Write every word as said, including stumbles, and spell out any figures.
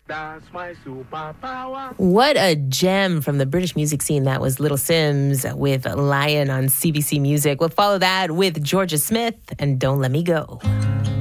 That's my superpower. What a gem from the British music scene that was Little Sims with Lion on C B C Music. We'll follow that with Georgia Smith and Don't Let Me Go.